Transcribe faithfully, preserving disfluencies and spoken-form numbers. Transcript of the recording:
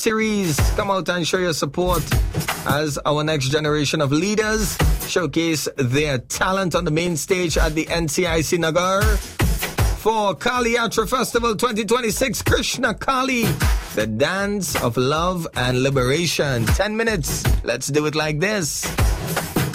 series. Come out and show your support as our next generation of leaders showcase their talent on the main stage at the N C I C Nagar for Kali Yatra Festival twenty twenty-six. Krishna Kali, the dance of love and liberation. Ten minutes. Let's do it like this.